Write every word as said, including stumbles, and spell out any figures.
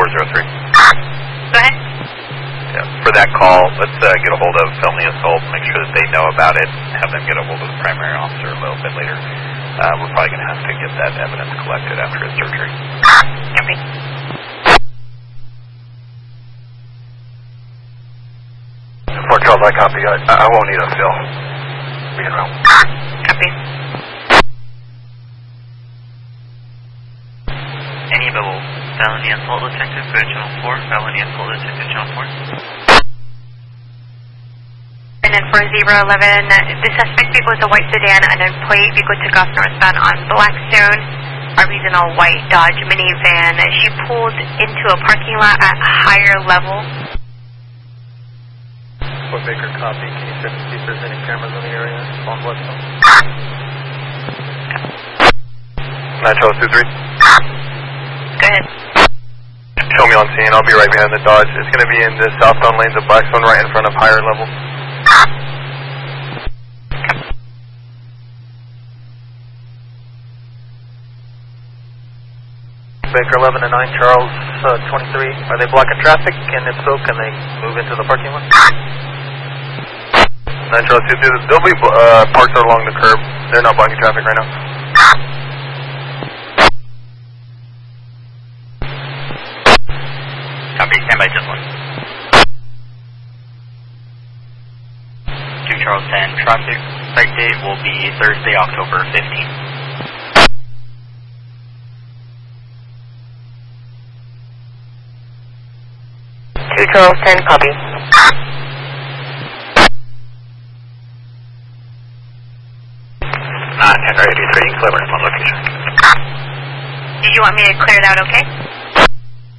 four zero three. Go ahead. Yeah, for that call, let's uh, get a hold of felony assault, make sure that they know about it, have them get a hold of the primary officer a little bit later. Uh, we're probably going to have to get that evidence collected after his surgery. Copy. Fort Charles, I copy. I, I won't need a fill. We can roll. Copy. Any available felony assault detective, go to channel four. Felony assault detective, channel four. And then for zero eleven, the suspect vehicle is a white sedan, unknown plate. Vehicle took off northbound on Blackstone. A regional white Dodge minivan. She pulled into a parking lot at higher level. Fort Baker, copy. Can you check to see if there's any cameras in the area on Blackstone? nine twelve two three. Go ahead. Show me on scene. I'll be right behind the Dodge. It's going to be in the southbound lanes of Blackstone, right in front of higher level. Baker eleven and nine, Charles uh, twenty-three. Are they blocking traffic? And if so, can they move into the parking lot? nine Charles two two. They'll be uh, parked along the curb. They're not blocking traffic right now. Copy, stand by just one. two Charles ten, traffic site date will be Thursday, October fifteenth. two Charles ten, copy. nine ten eighty-three, clear on location. Did you want me to clear it out okay?